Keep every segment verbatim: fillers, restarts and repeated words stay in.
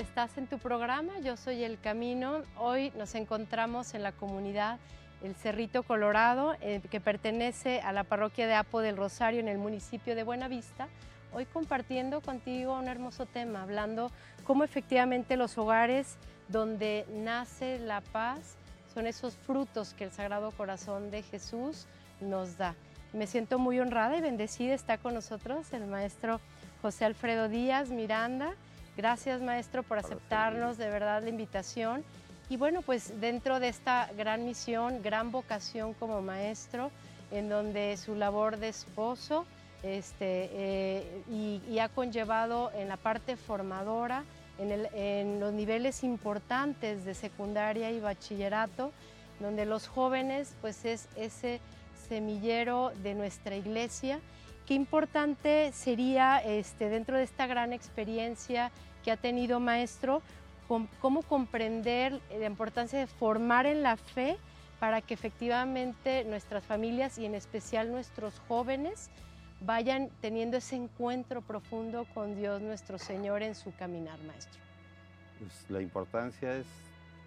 Estás en tu programa, yo soy El Camino. Hoy nos encontramos en la comunidad El Cerrito Colorado, eh, que pertenece a la parroquia de Apo del Rosario en el municipio de Buenavista. Hoy compartiendo contigo un hermoso tema, hablando cómo efectivamente los hogares donde nace la paz son esos frutos que el Sagrado Corazón de Jesús nos da. Me siento muy honrada y bendecida, está con nosotros el maestro José Alfredo Díaz Miranda. Gracias, maestro, por aceptarnos de verdad la invitación. Y bueno, pues dentro de esta gran misión, gran vocación como maestro, en donde su labor de esposo este, eh, y, y ha conllevado en la parte formadora, en, el, en los niveles importantes de secundaria y bachillerato, donde los jóvenes pues es ese semillero de nuestra iglesia. Qué importante sería este, dentro de esta gran experiencia que ha tenido maestro, cómo comprender la importancia de formar en la fe para que efectivamente nuestras familias y en especial nuestros jóvenes vayan teniendo ese encuentro profundo con Dios nuestro Señor en su caminar, maestro. Pues la importancia es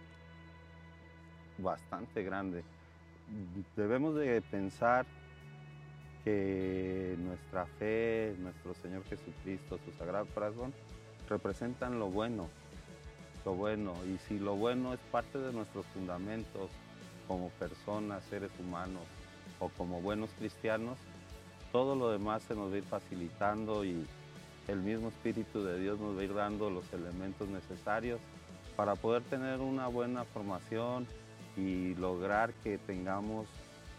bastante grande. Debemos de pensar que nuestra fe, nuestro Señor Jesucristo, su Sagrado Corazón, representan lo bueno, lo bueno. Y si lo bueno es parte de nuestros fundamentos como personas, seres humanos o como buenos cristianos, todo lo demás se nos va a ir facilitando y el mismo Espíritu de Dios nos va a ir dando los elementos necesarios para poder tener una buena formación y lograr que tengamos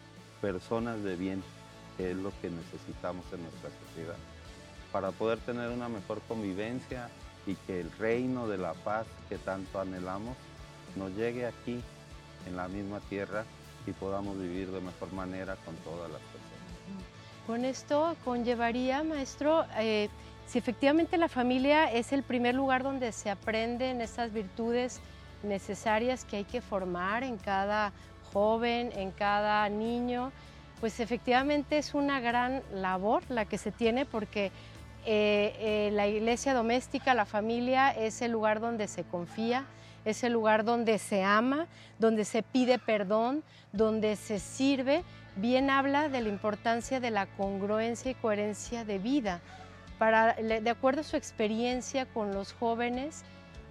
personas de bien, que es lo que necesitamos en nuestra sociedad, para poder tener una mejor convivencia y que el reino de la paz que tanto anhelamos nos llegue aquí, en la misma tierra, y podamos vivir de mejor manera con todas las personas. Con esto conllevaría, maestro, eh, si efectivamente la familia es el primer lugar donde se aprenden esas virtudes necesarias que hay que formar en cada joven, en cada niño, pues efectivamente es una gran labor la que se tiene porque eh, eh, la iglesia doméstica, la familia, es el lugar donde se confía, es el lugar donde se ama, donde se pide perdón, donde se sirve. Bien habla de la importancia de la congruencia y coherencia de vida, para, de acuerdo a su experiencia con los jóvenes,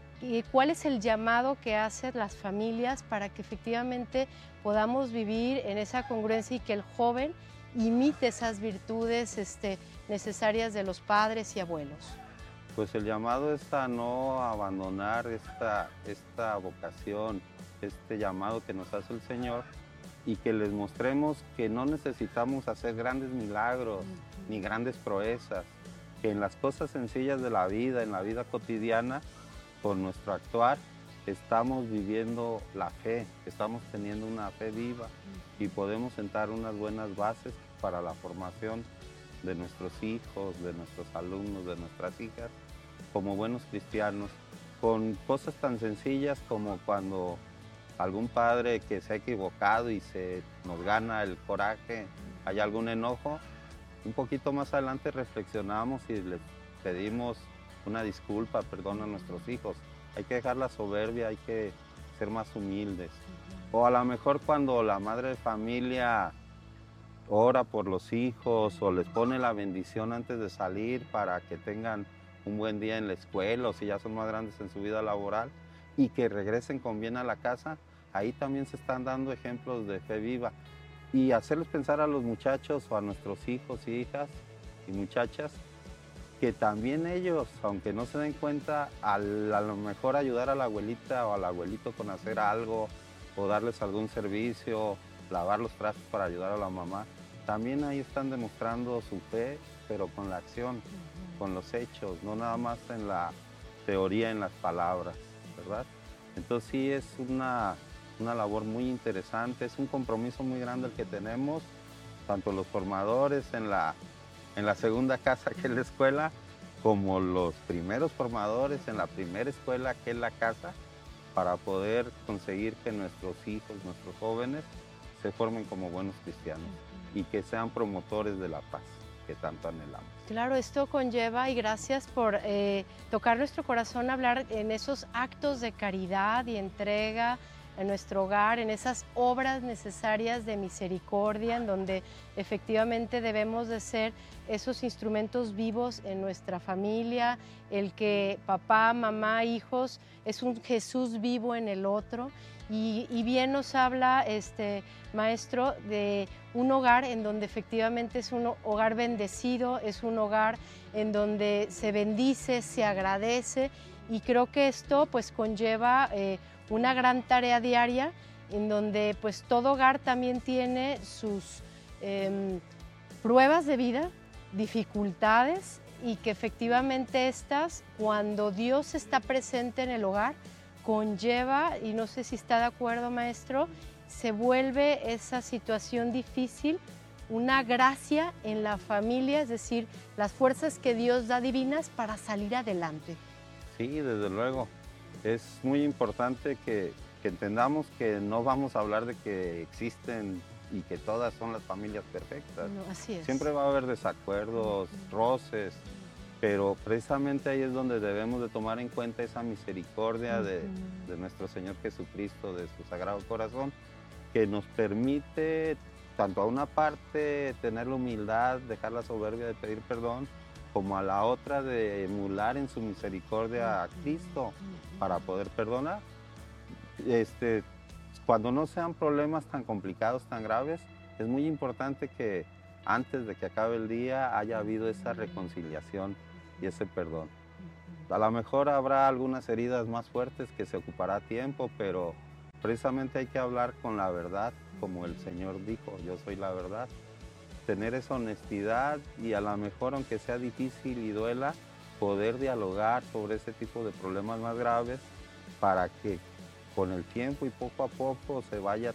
y cuál es el llamado que hacen las familias para que efectivamente podamos vivir en esa congruencia y que el joven imite esas virtudes este, necesarias de los padres y abuelos. Pues el llamado es a no abandonar esta, esta vocación, este llamado que nos hace el Señor, y que les mostremos que no necesitamos hacer grandes milagros uh-huh. ni grandes proezas, que en las cosas sencillas de la vida, en la vida cotidiana, con nuestro actuar, estamos viviendo la fe, estamos teniendo una fe viva uh-huh. y podemos sentar unas buenas bases para la formación de nuestros hijos, de nuestros alumnos, de nuestras hijas, como buenos cristianos, con cosas tan sencillas como cuando algún padre que se ha equivocado y se nos gana el coraje, hay algún enojo, un poquito más adelante reflexionamos y les pedimos una disculpa, perdón a nuestros hijos. Hay que dejar la soberbia, hay que ser más humildes. O a lo mejor cuando la madre de familia ora por los hijos o les pone la bendición antes de salir para que tengan un buen día en la escuela o si ya son más grandes en su vida laboral y que regresen con bien a la casa, ahí también se están dando ejemplos de fe viva. Y hacerles pensar a los muchachos o a nuestros hijos y hijas y muchachas que también ellos, aunque no se den cuenta, al, a lo mejor ayudar a la abuelita o al abuelito con hacer algo o darles algún servicio, lavar los trastos para ayudar a la mamá, también ahí están demostrando su fe, pero con la acción, uh-huh. con los hechos, no nada más en la teoría, en las palabras, ¿verdad? Entonces sí es una, una labor muy interesante, es un compromiso muy grande el que tenemos, tanto los formadores en la, en la segunda casa que es la escuela, como los primeros formadores en la primera escuela que es la casa, para poder conseguir que nuestros hijos, nuestros jóvenes, se formen como buenos cristianos y que sean promotores de la paz. que tanto anhelamos. Claro, esto conlleva, y gracias por eh, tocar nuestro corazón, hablar en esos actos de caridad y entrega en nuestro hogar, en esas obras necesarias de misericordia, en donde efectivamente debemos de ser esos instrumentos vivos en nuestra familia, el que papá, mamá, hijos, es un Jesús vivo en el otro. Y, y bien nos habla, este, maestro, de un hogar en donde efectivamente es un hogar bendecido, es un hogar en donde se bendice, se agradece, y creo que esto pues conlleva eh, una gran tarea diaria en donde pues todo hogar también tiene sus eh, pruebas de vida, dificultades, y que efectivamente estas, cuando Dios está presente en el hogar, conlleva, y no sé si está de acuerdo, maestro, se vuelve esa situación difícil una gracia en la familia, es decir, las fuerzas que Dios da divinas para salir adelante. Sí, desde luego. Es muy importante que, que entendamos que no vamos a hablar de que existen y que todas son las familias perfectas. No, así es. Siempre va a haber desacuerdos, roces, pero precisamente ahí es donde debemos de tomar en cuenta esa misericordia de, de nuestro Señor Jesucristo, de su Sagrado Corazón, que nos permite, tanto a una parte, tener la humildad, dejar la soberbia de pedir perdón, como a la otra de emular en su misericordia a Cristo para poder perdonar. Este, cuando no sean problemas tan complicados, tan graves, es muy importante que antes de que acabe el día haya habido esa reconciliación y ese perdón. A lo mejor habrá algunas heridas más fuertes que se ocupará tiempo, pero precisamente hay que hablar con la verdad, como el Señor dijo, yo soy la verdad. Tener esa honestidad y a lo mejor, aunque sea difícil y duela, poder dialogar sobre ese tipo de problemas más graves para que con el tiempo y poco a poco se vaya